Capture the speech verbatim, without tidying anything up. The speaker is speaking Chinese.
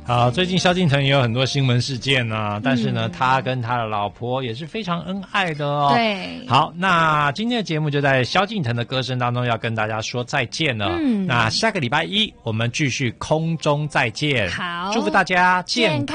好，最近萧敬腾也有很多新闻事件啊，但是呢，嗯、他跟他的老婆也是非常恩爱的哦。 对， 好，那今天的节目就在萧敬腾的歌声当中要跟大家说再见了。嗯，那下个礼拜一我们继续空中再见。 好， 祝福大家健康。